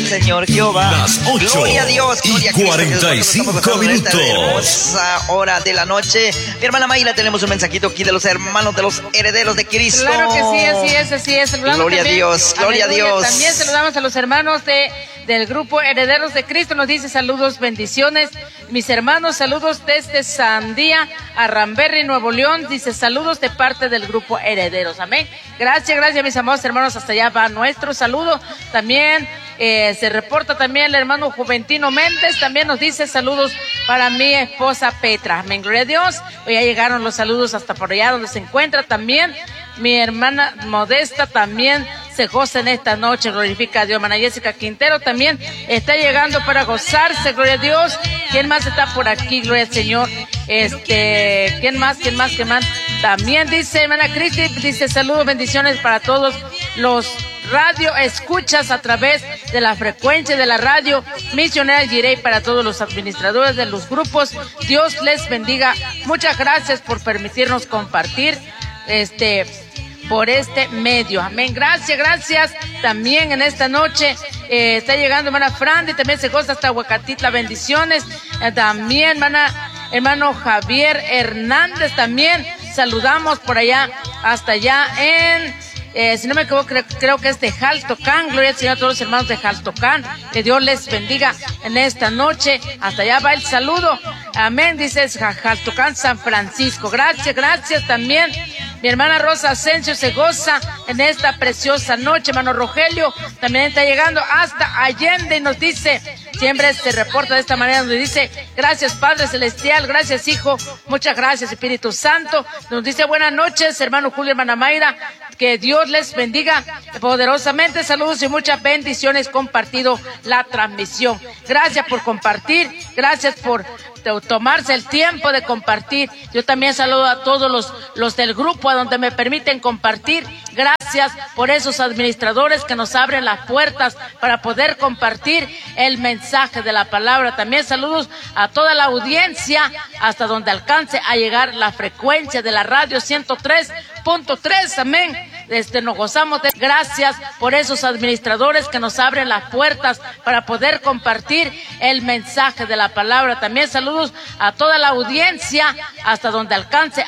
Señor Jehová. Las 8 Gloria a Dios, gloria a Cristo, 45 estamos minutos. en esta hermosa hora de la noche. Mi hermana Mayra, tenemos un mensajito aquí de los hermanos de los herederos de Cristo. Claro que sí, así es. Saludamos Gloria también, a Dios, gloria a Dios. También saludamos a los hermanos del grupo Herederos de Cristo. Nos dice saludos, bendiciones. Mis hermanos, saludos desde Sandía, a Ramberry, Nuevo León. Dice saludos de parte del grupo Herederos. Amén. Gracias, mis amados hermanos. Hasta allá va nuestro saludo. También se reporta también el hermano Juventino Méndez. También nos dice saludos para mi esposa Petra. Amén, gloria a Dios. Hoy ya llegaron los saludos hasta por allá donde se encuentra también mi hermana Modesta. También se goza en esta noche, glorifica a Dios. Hermana Jessica Quintero también está llegando para gozarse, gloria a Dios. ¿Quién más está por aquí? Gloria al Señor. ¿Quién más? También dice hermana Cristi, dice saludos, bendiciones para todos los radio escuchas a través de la frecuencia de la radio Misionera Jirey, para todos los administradores de los grupos. Dios les bendiga. Muchas gracias por permitirnos compartir por este medio. Amén. Gracias. También en esta noche está llegando hermana Frandi, también se goza hasta Huacatitla. Bendiciones. También hermano Javier Hernández, también saludamos por allá, hasta allá si no me equivoco, creo que es de Jaltocán. Gloria al Señor a todos los hermanos de Jaltocán. Que Dios les bendiga en esta noche. Hasta allá va el saludo. Amén, dice Jaltocán, San Francisco. Gracias también. Mi hermana Rosa Asensio se goza en esta preciosa noche. Hermano Rogelio también está llegando hasta Allende y nos dice, siempre se reporta de esta manera, donde dice, gracias Padre Celestial, gracias Hijo, muchas gracias Espíritu Santo. Nos dice, buenas noches hermano Julio, hermana Mayra, que Dios les bendiga poderosamente. Saludos y muchas bendiciones. Compartido la transmisión. Gracias por compartir. Gracias por tomarse el tiempo de compartir. Yo también saludo a todos los del grupo a donde me permiten compartir. Gracias por esos administradores que nos abren las puertas para poder compartir el mensaje de la palabra. También saludos a toda la audiencia hasta donde alcance a llegar la frecuencia de la radio 103.3. Amén. Nos gozamos de gracias por esos administradores que nos abren las puertas para poder compartir el mensaje de la palabra. También saludos a toda la audiencia hasta donde alcance